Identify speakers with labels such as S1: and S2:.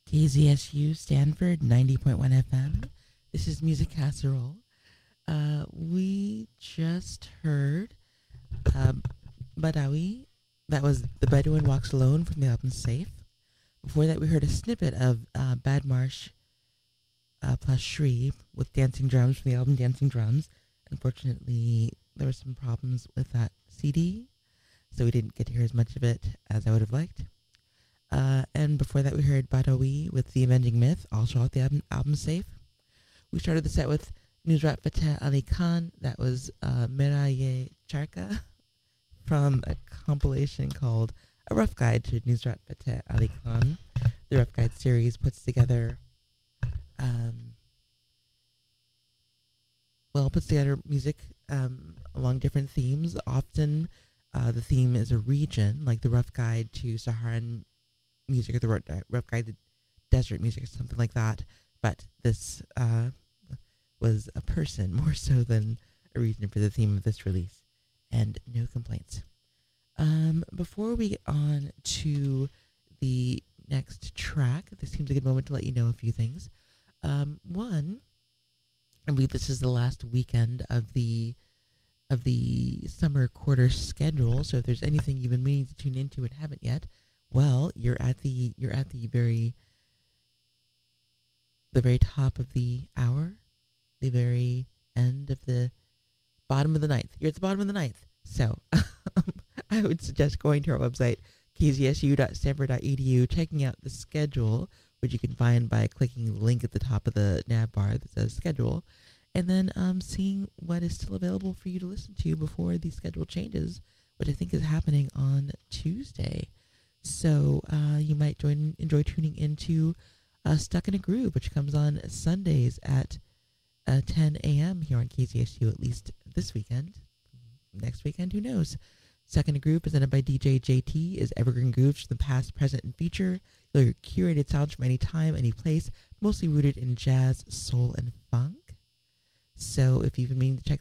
S1: KZSU Stanford 90.1 FM. This is Music Casserole. We just heard uh, Badawi. That was The Bedouin Walks Alone from the album Safe. Before that, we heard a snippet of Bad Marsh plus Shri with Dancing Drums from the album Dancing Drums. Unfortunately, there were some problems with that CD, so we didn't get to hear as much of it as I would have liked. And before that, we heard Badawi with The Avenging Myth, also off the album Safe. We started the set with Nusrat Fateh Ali Khan. That was Meraye Charka from a compilation called A Rough Guide to Nusrat Fateh Ali Khan. The Rough Guide series puts together music along different themes. Often the theme is a region, like the Rough Guide to Saharan music or the Rough Guide to Desert music or something like that. But this was a person more so than a reason for the theme of this release. And no complaints. Before we get on to the next track, this seems a good moment to let you know a few things. One, I believe this is the last weekend of the summer quarter schedule. So if there's anything you've been meaning to tune into and haven't yet, well, you're at the very top of the hour, the very end of the bottom of the ninth. You're at the bottom of the ninth. So I would suggest going to our website, kzsu.stanford.edu, checking out the schedule, which you can find by clicking the link at the top of the nav bar that says schedule, and then seeing what is still available for you to listen to before the schedule changes, which I think is happening on Tuesday. So you might enjoy tuning into Stuck in a Groove, which comes on Sundays at 10 a.m. here on KZSU, at least this weekend. Next weekend, who knows? Stuck in a Groove, presented by DJ JT, is evergreen grooves from the past, present, and future. Your curated sounds from any time, any place, mostly rooted in jazz, soul, and funk. So if you've been meaning to check